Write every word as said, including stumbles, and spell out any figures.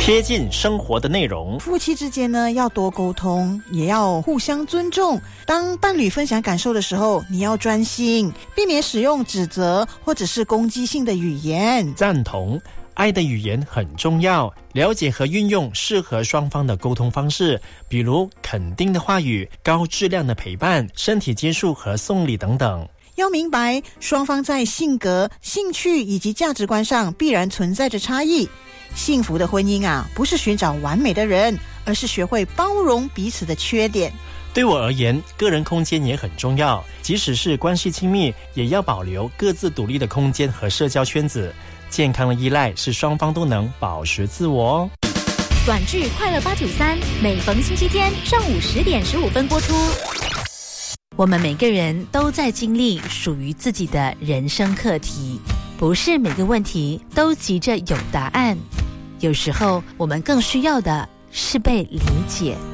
贴近生活的内容。 夫妻之间呢，要多沟通，也要互相尊重。当伴侣分享感受的时候，你要专心，避免使用指责或者是攻击性的语言。 赞同。爱的语言很重要，了解和运用适合双方的沟通方式，比如肯定的话语、高质量的陪伴、身体接触和送礼等等。 要明白，双方在性格、兴趣以及价值观上必然存在着差异。幸福的婚姻啊，不是寻找完美的人，而是学会包容彼此的缺点。 对我而言，个人空间也很重要，即使是关系亲密，也要保留各自独立的空间和社交圈子。健康的依赖是双方都能保持自我哦。 短剧快乐八九三，每逢星期天上午十点十五分播出。我们每个人都在经历属于自己的人生课题，不是每个问题都急着有答案，有时候我们更需要的是被理解。